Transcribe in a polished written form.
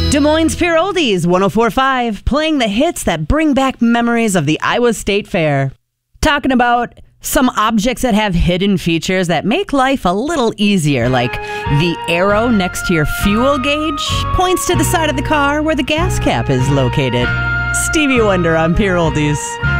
Des Moines Pure Oldies 104.5, playing the hits that bring back memories of the Iowa State Fair. Talking about some objects that have hidden features that make life a little easier, like the arrow next to your fuel gauge points to the side of the car where the gas cap is located. Stevie Wonder on Pure Oldies.